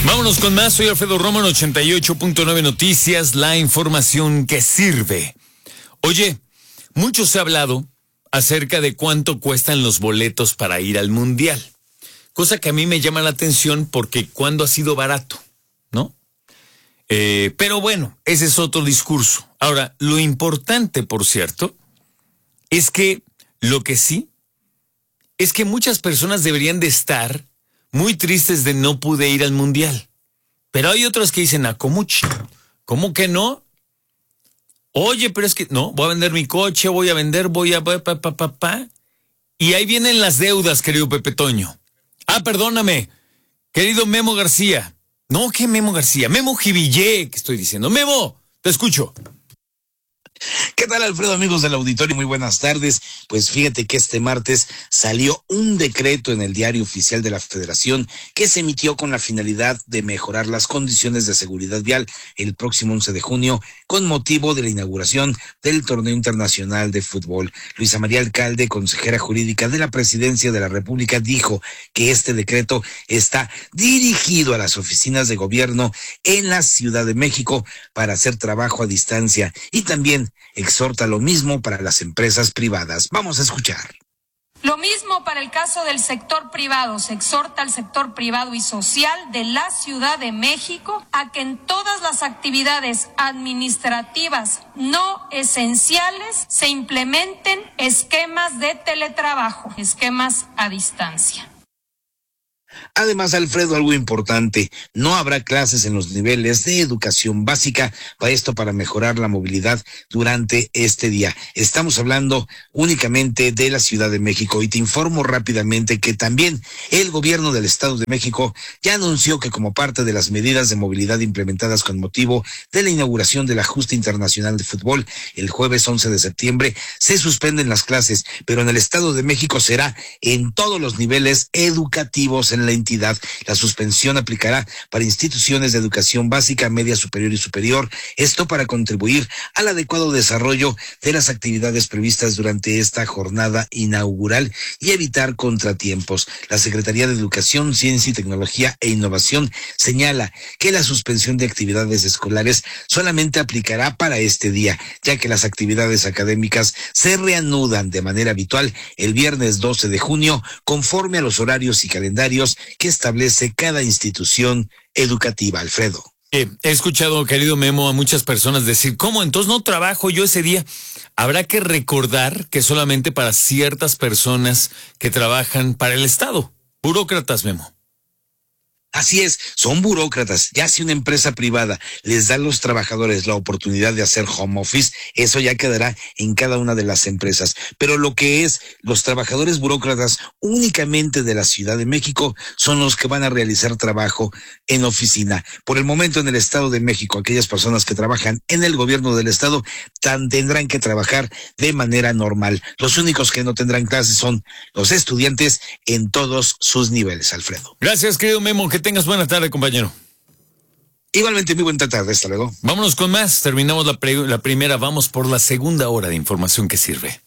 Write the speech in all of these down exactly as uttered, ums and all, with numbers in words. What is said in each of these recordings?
Vámonos con más, soy Alfredo Romo en ochenta y ocho punto nueve Noticias, la información que sirve. Oye, mucho se ha hablado acerca de cuánto cuestan los boletos para ir al Mundial. Cosa que a mí me llama la atención porque cuando ha sido barato, ¿no? Eh, pero bueno, ese es otro discurso. Ahora, lo importante, por cierto, es que lo que sí, es que muchas personas deberían de estar muy tristes de no pude ir al Mundial. Pero hay otras que dicen, ¿a cómo, ¿cómo que no? Oye, pero es que no, voy a vender mi coche, voy a vender, voy a... Pa, pa, pa, pa, pa. Y ahí vienen las deudas, querido Pepe Toño. Ah, perdóname, querido Memo García. No, ¿qué Memo García? Memo Jivillé, que estoy diciendo. Memo, te escucho. ¿Qué tal, Alfredo, amigos del auditorio? Muy buenas tardes. Pues fíjate que este martes salió un decreto en el Diario Oficial de la Federación que se emitió con la finalidad de mejorar las condiciones de seguridad vial el próximo once de junio con motivo de la inauguración del Torneo Internacional de Fútbol. Luisa María Alcalde, consejera jurídica de la Presidencia de la República, dijo que este decreto está dirigido a las oficinas de gobierno en la Ciudad de México para hacer trabajo a distancia y también exhorta lo mismo para las empresas privadas. Vamos a escuchar. Lo mismo para el caso del sector privado. Se exhorta al sector privado y social de la Ciudad de México a que en todas las actividades administrativas no esenciales se implementen esquemas de teletrabajo, esquemas a distancia. Además, Alfredo, algo importante, no habrá clases en los niveles de educación básica, para esto para mejorar la movilidad durante este día. Estamos hablando únicamente de la Ciudad de México y te informo rápidamente que también el gobierno del Estado de México ya anunció que como parte de las medidas de movilidad implementadas con motivo de la inauguración de la Justa Internacional de Fútbol el jueves once de septiembre, se suspenden las clases, pero en el Estado de México será en todos los niveles educativos en la entidad. La suspensión aplicará para instituciones de educación básica, media superior y superior, esto para contribuir al adecuado desarrollo de las actividades previstas durante esta jornada inaugural y evitar contratiempos. La Secretaría de Educación, Ciencia y Tecnología e Innovación señala que la suspensión de actividades escolares solamente aplicará para este día, ya que las actividades académicas se reanudan de manera habitual el viernes doce de junio, conforme a los horarios y calendarios que establece cada institución educativa. Alfredo. Eh, he escuchado, querido Memo, a muchas personas decir, ¿cómo? Entonces no trabajo yo ese día. Habrá que recordar que solamente para ciertas personas que trabajan para el Estado. Burócratas, Memo. Así es, son burócratas. Ya si una empresa privada les da a los trabajadores la oportunidad de hacer home office, eso ya quedará en cada una de las empresas. Pero lo que es los trabajadores burócratas únicamente de la Ciudad de México son los que van a realizar trabajo en oficina. Por el momento en el Estado de México, aquellas personas que trabajan en el gobierno del Estado tan tendrán que trabajar de manera normal. Los únicos que no tendrán clases son los estudiantes en todos sus niveles, Alfredo. Gracias, querido Memo. Que tengas buena tarde, compañero. Igualmente, muy buena tarde. Hasta luego. Vámonos con más. Terminamos la, pre- la primera. Vamos por la segunda hora de información que sirve.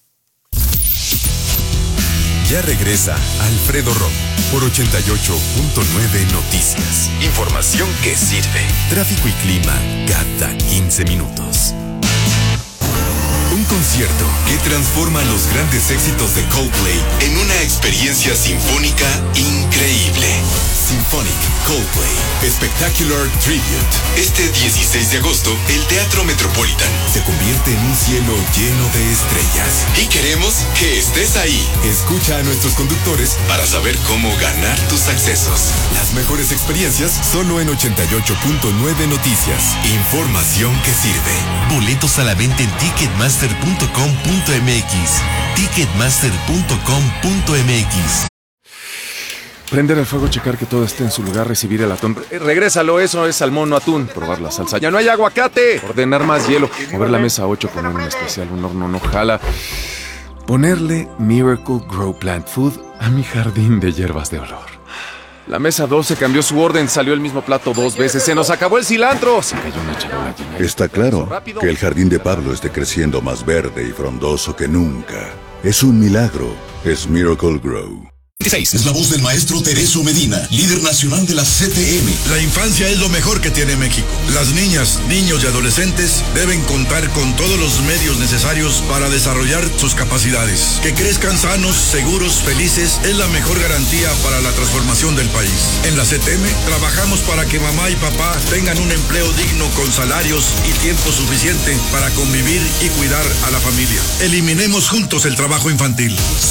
Ya regresa Alfredo Romo por ochenta y ocho punto nueve Noticias. Información que sirve. Tráfico y clima cada quince minutos. Un concierto que transforma los grandes éxitos de Coldplay en una experiencia sinfónica increíble. Symphonic Coldplay Spectacular Tribute. Este dieciséis de agosto, el Teatro Metropolitan se convierte en un cielo lleno de estrellas. Y queremos que estés ahí. Escucha a nuestros conductores para saber cómo ganar tus accesos. Las mejores experiencias solo en ochenta y ocho punto nueve Noticias. Información que sirve. Boletos a la venta en ticketmaster punto com punto m x. ticketmaster punto com punto m x. Prender el fuego, checar que todo esté en su lugar, recibir el atún. Eh, regrésalo, eso es salmón, no atún. Probar la salsa. ¡Ya no hay aguacate! Ordenar más hielo. Mover la mesa a ocho, poner un especial, un horno no jala. Ponerle Miracle Grow Plant Food a mi jardín de hierbas de olor. La mesa doce cambió su orden, salió el mismo plato dos veces. ¡Se nos acabó el cilantro! Se cayó una charola llena de... Está claro que el jardín de Pablo esté creciendo más verde y frondoso que nunca. Es un milagro. Es Miracle Grow. Es la voz del maestro Tereso Medina, líder nacional de la C T M. La infancia es lo mejor que tiene México. Las niñas, niños y adolescentes deben contar con todos los medios necesarios para desarrollar sus capacidades. Que crezcan sanos, seguros, felices es la mejor garantía para la transformación del país. En la C T M trabajamos para que mamá y papá tengan un empleo digno con salarios y tiempo suficiente para convivir y cuidar a la familia. Eliminemos juntos el trabajo infantil.